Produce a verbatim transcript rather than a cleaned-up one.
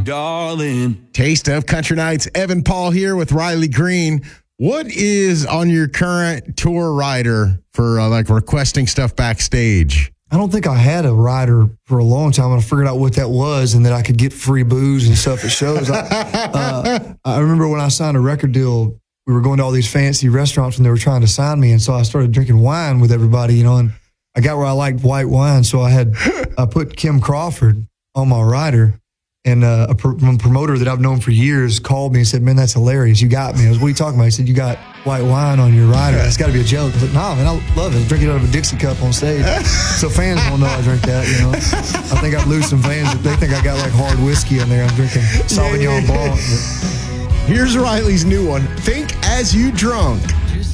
darling. Taste of Country Nights. Evan Paul here with Riley Green. What is on your current tour rider for uh, like requesting stuff backstage? I don't think I had a rider for a long time. I figured out what that was and that I could get free booze and stuff at shows. I, uh, I remember when I signed a record deal, we were going to all these fancy restaurants and they were trying to sign me. And so I started drinking wine with everybody, you know, and I got where I liked white wine. So I had, I put Kim Crawford on my rider. And uh, a, pr- a promoter that I've known for years called me and said, man, that's hilarious. You got me. I was, what are you talking about? He said, you got white wine on your rider. It's got to be a joke. I was like, nah, man, I love it. I drink it out of a Dixie cup on stage. So fans won't know I drink that, you know. I think I've lose some fans. They think I got like hard whiskey in there. I'm drinking Sauvignon Blanc. Here's Riley's new one. Think As You Drunk.